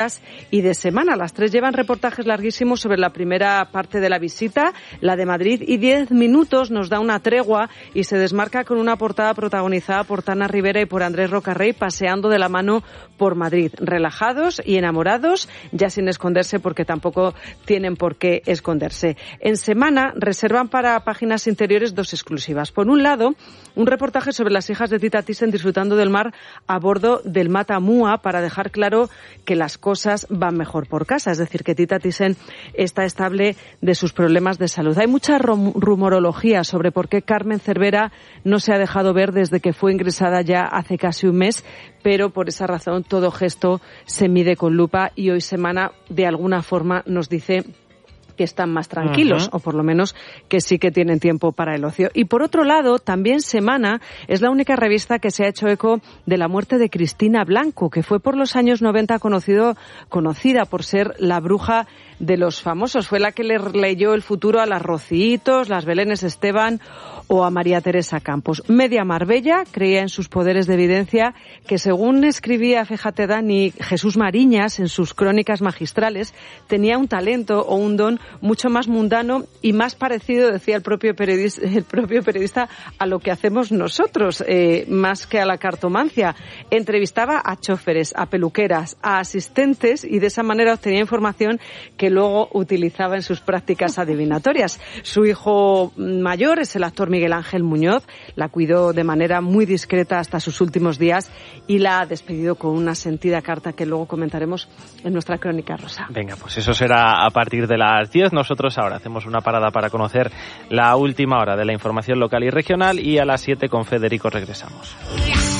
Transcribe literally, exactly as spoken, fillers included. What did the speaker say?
y de semana. Las tres llevan reportajes larguísimos sobre la primera parte de la visita, la de Madrid, y diez minutos nos da una tregua y se desmarca con una portada protagonizada por Tana Rivera y por Andrés Rocarrey paseando de la mano por Madrid, relajados y enamorados, ya sin esconderse porque tampoco tienen por qué esconderse. En semana reservan para Páginas Interiores dos exclusivas. Por un lado, un reportaje sobre las hijas de Tita Thyssen disfrutando del mar a bordo del Matamua para dejar claro que las cosas cosas van mejor por casa, es decir, que Tita Thyssen está estable de sus problemas de salud. Hay mucha rumorología sobre por qué Carmen Cervera no se ha dejado ver desde que fue ingresada ya hace casi un mes, pero por esa razón todo gesto se mide con lupa y hoy Semana de alguna forma nos dice que están más tranquilos, uh-huh. o por lo menos que sí que tienen tiempo para el ocio. Y por otro lado, también Semana es la única revista que se ha hecho eco de la muerte de Cristina Blanco, que fue por los años noventa conocido, conocida por ser la bruja de los famosos. Fue la que le leyó el futuro a las Rociitos, las Belénes Esteban o a María Teresa Campos. Media Marbella creía en sus poderes de evidencia que, según escribía, fíjate Dani, Jesús Mariñas en sus crónicas magistrales, tenía un talento o un don mucho más mundano y más parecido, decía el propio periodista, el propio periodista a lo que hacemos nosotros, eh, más que a la cartomancia. Entrevistaba a choferes, a peluqueras, a asistentes y de esa manera obtenía información que luego utilizaba en sus prácticas adivinatorias. Su hijo mayor es el actor Miguel Ángel Muñoz, la cuidó de manera muy discreta hasta sus últimos días y la ha despedido con una sentida carta que luego comentaremos en nuestra crónica rosa. Venga, pues eso será a partir de las diez. Nosotros ahora hacemos una parada para conocer la última hora de la información local y regional y a las siete con Federico regresamos.